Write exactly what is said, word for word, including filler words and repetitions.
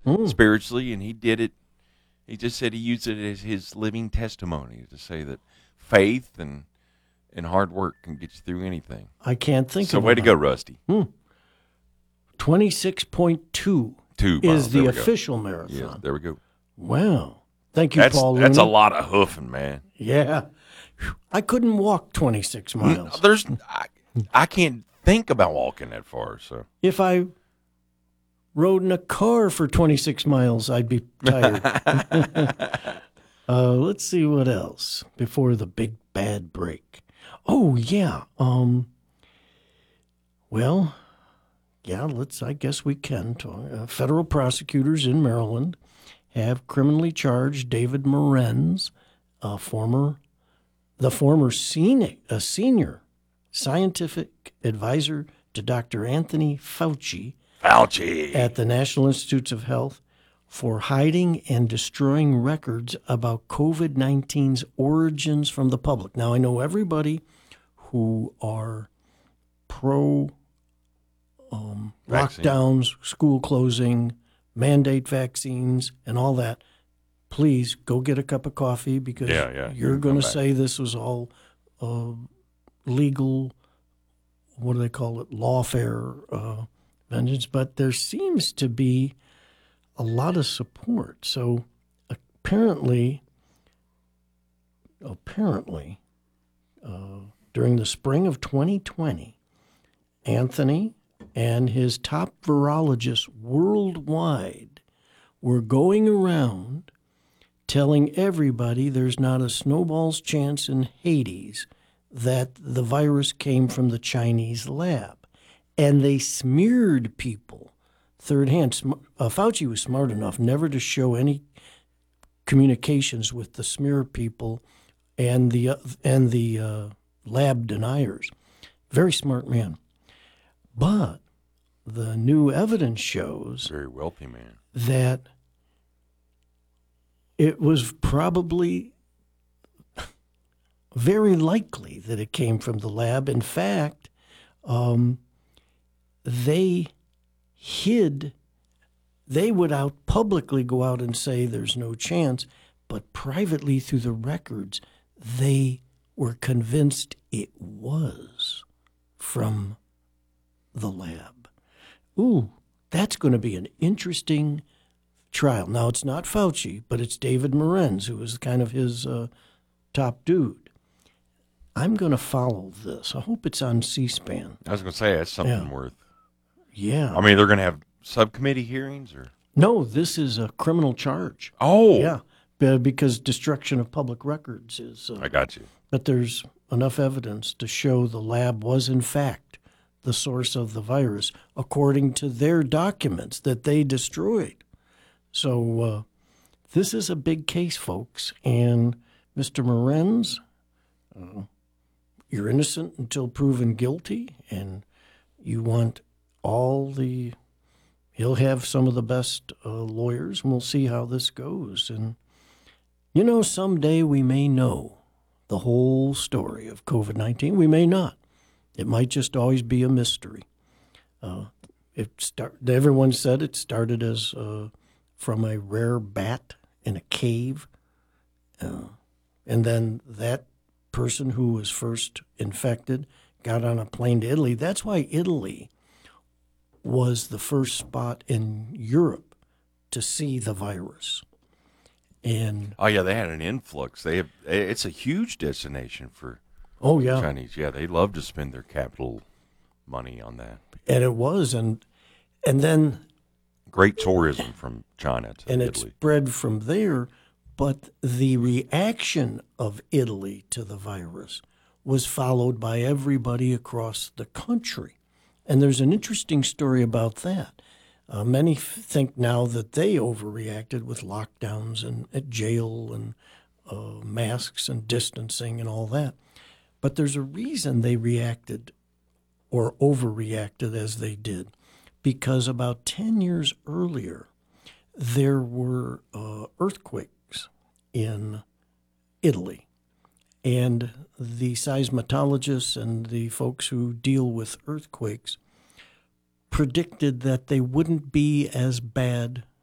mm. spiritually, and he did it. He just said he used it as his living testimony to say that faith and and hard work can get you through anything. I can't think so of way to one. go, Rusty. Hmm. twenty-six point two Two is miles. the There we go. official marathon. Yeah, there we go. Wow. Thank you, That's Paul Looney. that's a lot of hoofing, man. Yeah. I couldn't walk twenty-six miles. There's I, I can't think about walking that far. So If I rode in a car for twenty-six miles, I'd be tired. uh, let's see what else before the big bad break. Oh, yeah. Um. Well, yeah, let's, I guess we can talk. Uh, federal prosecutors in Maryland have criminally charged David Morenz, a former, the former senior, a senior scientific advisor to Doctor Anthony Fauci, Fauci at the National Institutes of Health, for hiding and destroying records about COVID nineteen's origins from the public. Now, I know everybody who are pro um, lockdowns, school closing, mandate vaccines, and all that. Please go get a cup of coffee because Yeah, yeah. you're Come going to back. say this was all uh, legal, what do they call it, lawfare uh, vengeance. But there seems to be a lot of support. So apparently, apparently, uh, during the spring of twenty twenty, Anthony and his top virologists worldwide were going around telling everybody there's not a snowball's chance in Hades that the virus came from the Chinese lab. And they smeared people third hand. Sm- Uh, Fauci was smart enough never to show any communications with the smear people and the, uh, and the uh, lab deniers. Very smart man. But the new evidence shows very wealthy man. that it was probably very likely that it came from the lab. In fact, um, they hid, they would out publicly go out and say there's no chance, but privately through the records, they were convinced it was from the lab. Ooh, that's going to be an interesting trial. Now, it's not Fauci, but it's David Morenz, who is kind of his uh, top dude. I'm going to follow this. I hope it's on C-SPAN. I was going to say that's something Yeah. worth. Yeah. I mean, they're going to have subcommittee hearings, or No, this is a criminal charge. oh, Yeah, be- because destruction of public records is. Uh, I got you. but there's enough evidence to show the lab was, in fact, the source of the virus, according to their documents that they destroyed. So uh, this is a big case, folks. And Mister Morenz, uh, you're innocent until proven guilty, and you want all the. He'll have some of the best uh, lawyers, and we'll see how this goes. And, you know, someday we may know the whole story of COVID nineteen. We may not. It might just always be a mystery. Uh, it start, everyone said it started as uh, from a rare bat in a cave. Uh, and then that person who was first infected got on a plane to Italy. That's why Italy was the first spot in Europe to see the virus. And Oh yeah, they had an influx. They have. It's a huge destination for oh yeah, Chinese. Yeah, they love to spend their capital money on that. and it was, and and then Great tourism from China to and it Italy. spread from there. But the reaction of Italy to the virus was followed by everybody across the country. And there's an interesting story about that. Uh, many f- think now that they overreacted with lockdowns and at jail and uh, masks and distancing and all that. But there's a reason they reacted or overreacted as they did, because about ten years earlier, there were uh, earthquakes in Italy. And the seismologists and the folks who deal with earthquakes predicted that they wouldn't be as bad